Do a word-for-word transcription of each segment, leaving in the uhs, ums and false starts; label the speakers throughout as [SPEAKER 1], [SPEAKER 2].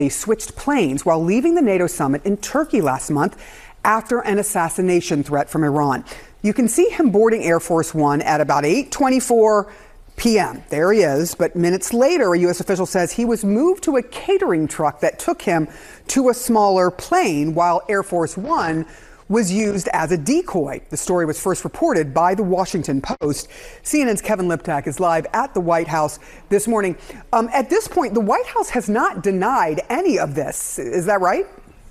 [SPEAKER 1] He switched planes while leaving the NATO summit in Turkey last month after an assassination threat from Iran. You can see him boarding Air Force One at about eight twenty-four p m There he is. But minutes later, a U S official says he was moved to a catering truck that took him to a smaller plane while Air Force One was used as a decoy. The story was first reported by the Washington Post. C N N's Kevin Liptak is live at the White House this morning. Um, at this point, the White House has not denied any of this. Is that right?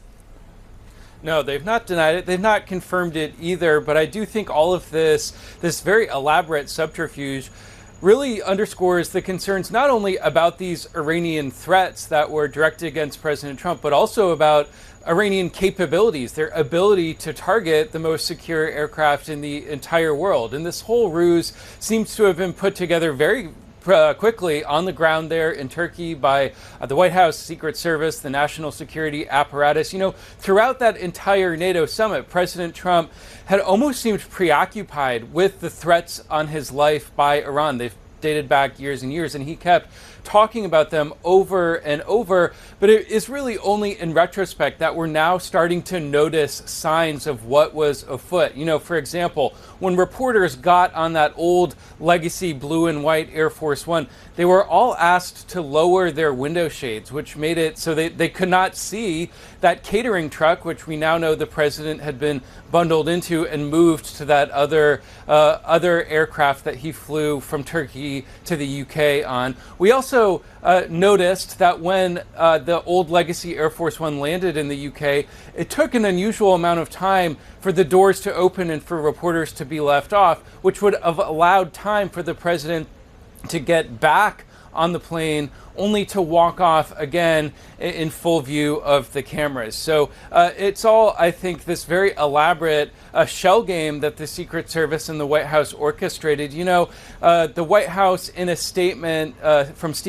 [SPEAKER 2] No, they've not denied it. They've not confirmed it either. But I do think all of this, this very elaborate subterfuge, really underscores the concerns not only about these Iranian threats that were directed against President Trump, but also about Iranian capabilities, their ability to target the most secure aircraft in the entire world. And this whole ruse seems to have been put together very uh, quickly on the ground there in Turkey by uh, the White House Secret Service, the national security apparatus. You know, throughout that entire NATO summit, President Trump had almost seemed preoccupied with the threats on his life by Iran. They've dated back years and years, and he kept talking about them over and over. But it is really only in retrospect that we're now starting to notice signs of what was afoot. You know, for example, when reporters got on that old legacy blue and white Air Force One, they were all asked to lower their window shades, which made it so they, they could not see that catering truck, which we now know the president had been bundled into and moved to that other uh, other aircraft that he flew from Turkey to the U K on. We also uh, noticed that when uh, the old legacy Air Force One landed in the U K, it took an unusual amount of time for the doors to open and for reporters to be left off, which would have allowed time for the president to get back on the plane, only to walk off again in full view of the cameras. So uh, it's all, I think, this very elaborate uh, shell game that the Secret Service and the White House orchestrated. You know, uh, the White House, in a statement uh, from Steve